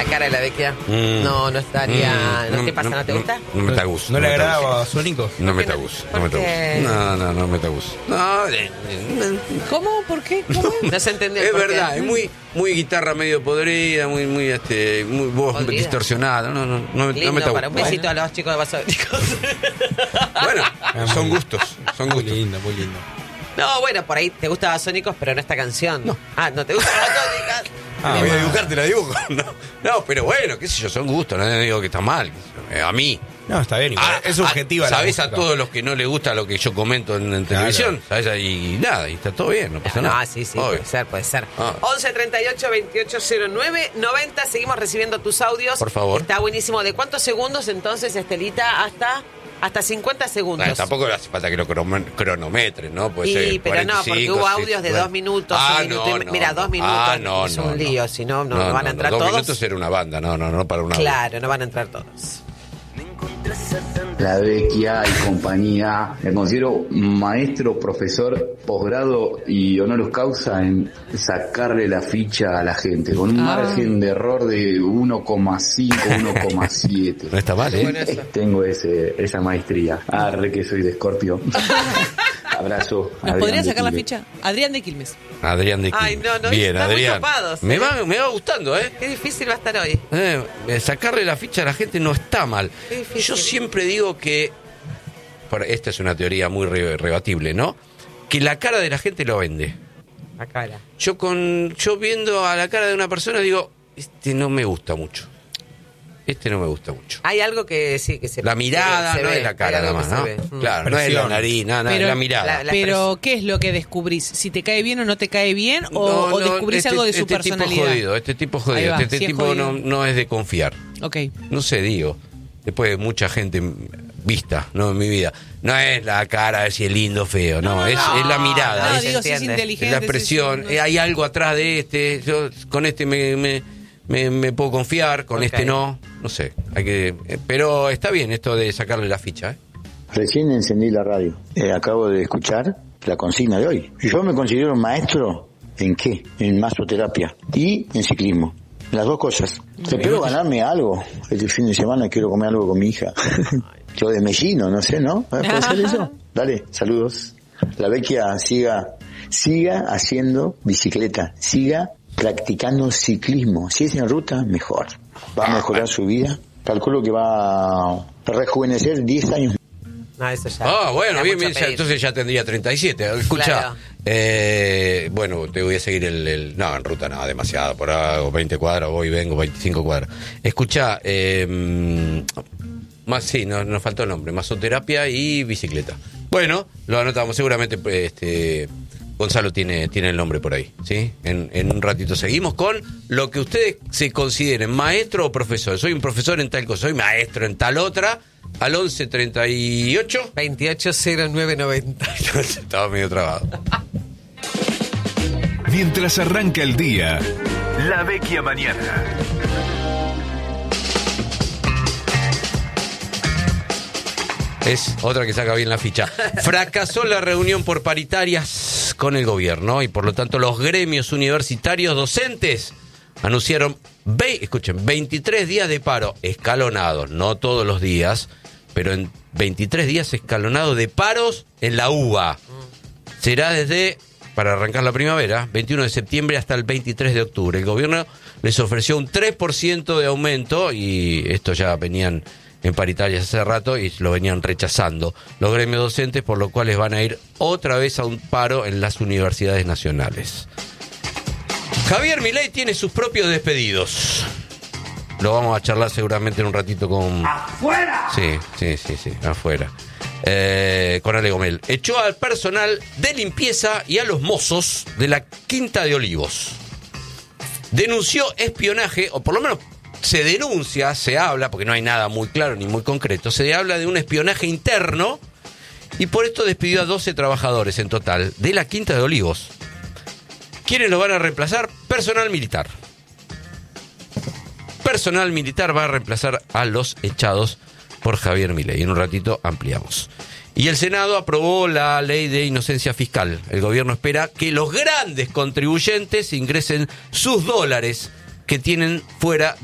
la cara de la Vecchia. No estaría. ¿No te pasa? ¿No te gusta? No me da gusto. ¿No le agradaba a Sónicos? No me da gusto. No me da gusto. No me da gusto. ¿Cómo? ¿Por qué? ¿Cómo? No se entendió. Es por qué. verdad, es muy guitarra medio podrida, muy voz Podrida. distorsionada. No me Lindo, da para gusto. un besito a los chicos de Basónicos. Bueno, son gustos. Muy lindo, muy lindo. No, bueno, por ahí te gusta Basónicos, pero no esta canción. No. Ah, ¿no te gusta Basónicos? Voy a dibujarte, la dibujo. No, pero bueno, qué sé yo, son gustos, no digo que está mal. A mí. No, está bien, igual. Es subjetiva la ¿Sabés a música. todos los que no les gusta lo que yo comento en televisión? ¿Sabés? Y nada, y está todo bien, no pasa nada. Ah, sí, Obvio. puede ser. 11 Ah. 38 28 09 90. Seguimos recibiendo tus audios. Por favor. Está buenísimo. ¿De cuántos segundos entonces, Estelita? Hasta 50 segundos. Bueno, tampoco hace falta que lo cronometren, ¿no? Puede ser Pero no, porque 45, hubo sí, audios de bueno. 2 minutos. Ah, un minuto y no, mira, no. 2 minutos. Ah, no, es no, un lío, no. si no van a entrar 2 todos. minutos era una banda, no para una. Claro, no van a entrar todos. La Vecchia y compañía. Me considero maestro, profesor, posgrado y honoris causa en sacarle la ficha a la gente, con un margen de error de 1,5, 1,7. No está mal, ¿eh? Tengo esa maestría. Arre que soy de Escorpio. Abrazo. ¿Nos Adrián podría de sacar la Quilmes. ficha? Adrián de Quilmes. Adrián de Ay, Quilmes. no, Bien, están muy Adrián. copados, Me va gustando, ¿eh? Qué difícil va a estar hoy. Sacarle la ficha a la gente no está mal. Qué difícil. Yo siempre digo que, esta es una teoría muy rebatible, ¿no? Que la cara de la gente lo vende. La cara. Yo viendo a la cara de una persona digo, no me gusta mucho. No me gusta mucho. Hay algo que sí, que se La mirada se no ve, es la cara hay nada algo más, que ¿no? se ve. Claro, no es la Presión. nariz, nada, Pero- la mirada. la Pero, ¿qué es lo que descubrís? ¿Si te cae bien o no te cae bien? ¿O descubrís algo de su personalidad? Este tipo Ahí jodido. va, Este sí es tipo jodido. no es de confiar. Ok. No sé, digo. Después de mucha gente vista, ¿no? En mi vida. No es la cara, a ver si es lindo o feo, no. Es la mirada. No, es digo, si es entiende. inteligente. la presión. si es- Hay algo atrás de este. Yo con este me puedo confiar, con Ok. este no. No sé. Pero está bien esto de sacarle la ficha, ¿eh? Recién encendí la radio. Acabo de escuchar la consigna de hoy. Yo me considero un maestro ¿en qué? En masoterapia y en ciclismo. Las dos cosas. Espero ganarme algo. Este fin de semana quiero comer algo con mi hija. Yo de mellino, no sé, ¿no? ¿Puede ser eso? Dale, saludos. La Vecchia siga haciendo bicicleta, siga practicando ciclismo. Si es en ruta, mejor. Va a mejorar su vida. Calculo que va a rejuvenecer 10 años. No, eso ya. Bueno, ya bien, mucho bien, pedir. entonces ya tendría 37. Escucha, Claro. bueno, te voy a seguir no, en ruta nada, demasiado, por algo, 20 cuadras, voy, vengo, 25 cuadras. Escucha, nos faltó el nombre, masoterapia y bicicleta. Bueno, lo anotamos, seguramente Gonzalo tiene el nombre por ahí, ¿sí? En un ratito seguimos con lo que ustedes se consideren, maestro o profesor. Soy un profesor en tal cosa, soy maestro en tal otra. Al 11 38 28 09 90. Estaba medio trabado. Mientras arranca el día, La Vecchia Mañana. Es otra que saca bien la ficha. Fracasó la reunión por paritarias con el gobierno y por lo tanto los gremios universitarios docentes anunciaron, escuchen, 23 días de paro escalonados, no todos los días, pero en 23 días escalonados de paros en la UBA. Será para arrancar la primavera, 21 de septiembre hasta el 23 de octubre. El gobierno les ofreció un 3% de aumento y esto ya venían en paritarias hace rato y lo venían rechazando los gremios docentes, por lo cual van a ir otra vez a un paro en las universidades nacionales. Javier Milei tiene sus propios despedidos. Lo vamos a charlar seguramente en un ratito con... ¡Afuera! Sí, afuera. Con Ale Gomel. Echó al personal de limpieza y a los mozos de la Quinta de Olivos. Denunció espionaje, o por lo menos se denuncia, se habla, porque no hay nada muy claro ni muy concreto, se habla de un espionaje interno y por esto despidió a 12 trabajadores en total de la Quinta de Olivos. ¿Quiénes lo van a reemplazar? Personal militar. Personal militar va a reemplazar a los echados por Javier Milei. En un ratito ampliamos. Y el Senado aprobó la ley de inocencia fiscal. El gobierno espera que los grandes contribuyentes ingresen sus dólares que tienen fuera